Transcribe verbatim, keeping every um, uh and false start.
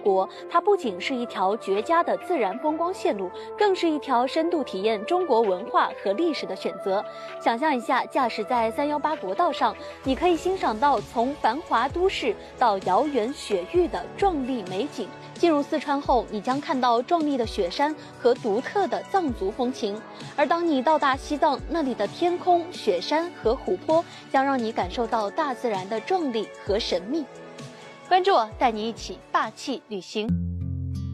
国，它不仅是一条绝佳的自然风光线路，更是一条深度体验中国文化和历史的选择。想象一下，驾驶在三一八国道上，你可以欣赏到从繁华都市到遥远雪域的壮丽美景。进入四川后，你将看到壮丽的雪山和独特的藏族风情。而当你到达西藏，那里的天空、雪山和湖泊将让你感受到大自然的壮丽和神秘。关注我，带你一起霸气旅行。